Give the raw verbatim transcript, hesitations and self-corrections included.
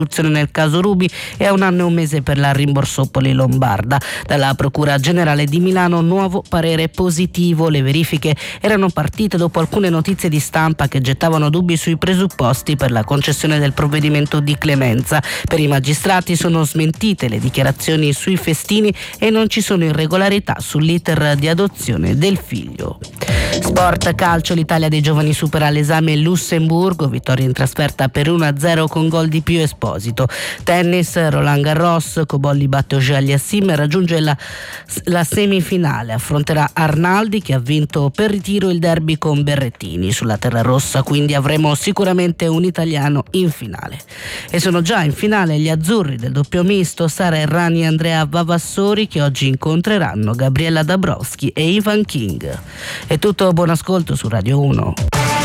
nel caso Ruby e a un anno e un mese per la Rimborsopoli Lombarda. Dalla Procura Generale di Milano nuovo parere positivo. Le verifiche erano partite dopo alcune notizie di stampa che gettavano dubbi sui presupposti per la concessione del provvedimento di clemenza. Per i magistrati sono smentite le dichiarazioni sui festini e non ci sono irregolarità sull'iter di adozione del figlio. Sport calcio, l'Italia dei giovani supera l'esame Lussemburgo, vittoria in trasferta per uno a zero con gol di Pio Esposito. Tennis, Roland Garros, Cobolli batte Auger-Aliassime e raggiunge la, la semifinale, affronterà Arnaldi che ha vinto per ritiro il derby con Berrettini. Sulla terra rossa quindi avremo sicuramente un italiano in finale. E sono già in finale gli azzurri del doppio misto, Sara Errani e Andrea Vavassori, che oggi incontreranno Gabriella Dabrowski e Ivan King. È tutto, buon ascolto su Radio uno.